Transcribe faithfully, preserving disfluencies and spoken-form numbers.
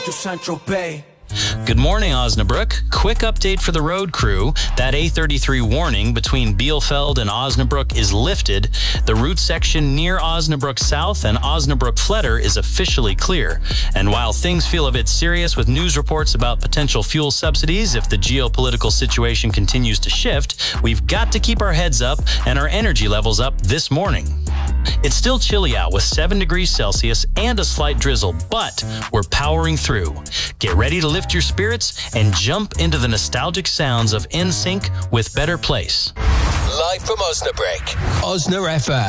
to Saint-Tropez. Good morning, Osnabrück. Quick update for the road crew. That A thirty-three warning between Bielefeld and Osnabrück is lifted. The route section near Osnabrück South and Osnabrück Fletter is officially clear. And while things feel a bit serious with news reports about potential fuel subsidies if the geopolitical situation continues to shift, we've got to keep our heads up and our energy levels up this morning. It's still chilly out with seven degrees Celsius and a slight drizzle, but we're powering through. Get ready to lift your spirits and jump into the nostalgic sounds of N Sync with Better Place. Live from Osnabrück, Osna F M.